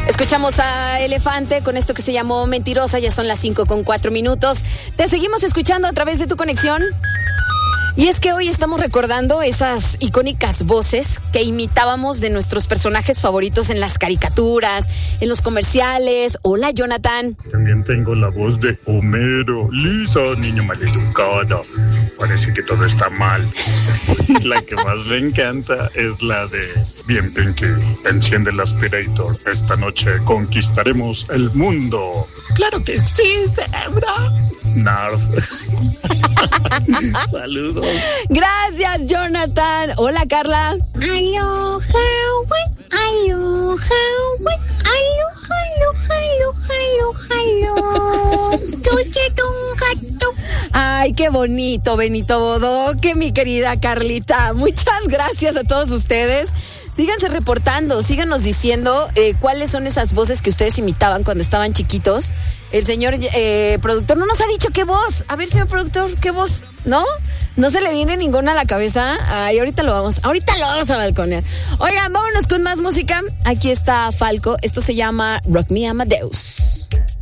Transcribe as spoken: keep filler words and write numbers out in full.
Escuchamos a Elefante con esto que se llamó Mentirosa. Ya son las cinco con cuatro minutos. Te seguimos escuchando a través de tu conexión. Y es que hoy estamos recordando esas icónicas voces que imitábamos de nuestros personajes favoritos en las caricaturas, en los comerciales. Hola, Jonathan. También tengo la voz de Homero. Lisa, niña maleducada. Parece que todo está mal. La que más me encanta es la de Bien Pinky, enciende el aspirator. Esta noche conquistaremos el mundo. Claro que sí, cerebro. Narf. Saludos. Gracias, Jonathan. Hola, Carla. Aloha, güey. Aloha, güey. Aloha, aloha, aloha, aloha. Tuche, un gato. Ay, qué bonito, Benito Bodoque, mi querida Carlita. Muchas gracias a todos ustedes. Síganse reportando, síganos diciendo eh, cuáles son esas voces que ustedes imitaban cuando estaban chiquitos. El señor eh, productor no nos ha dicho qué voz. A ver, señor productor, ¿qué voz? ¿No? ¿No se le viene ninguna a la cabeza? Ay, ahorita lo vamos, ahorita lo vamos a balconear. Oigan, vámonos con más música. Aquí está Falco. Esto se llama Rock Me Amadeus.